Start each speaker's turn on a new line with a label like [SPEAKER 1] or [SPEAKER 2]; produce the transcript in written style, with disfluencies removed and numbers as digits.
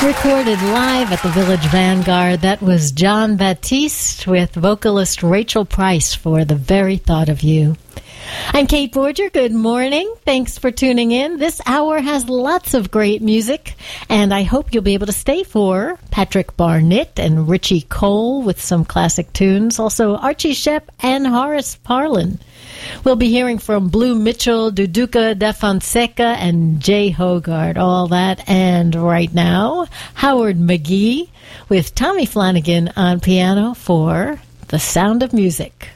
[SPEAKER 1] Recorded live at the Village Vanguard, that was John Batiste with vocalist Rachel Price for The Very Thought of You. I'm Kate Borger. Good morning. Thanks for tuning in. This hour has lots of great music, and I hope you'll be able to stay for Patrick Barnett and Richie Cole with some classic tunes. Also, Archie Shepp and Horace Parlan. We'll be hearing from Blue Mitchell, Duduka Da Fonseca, and Jay Hogarth. All that. And right now, Howard McGhee with Tommy Flanagan on piano for The Sound of Music.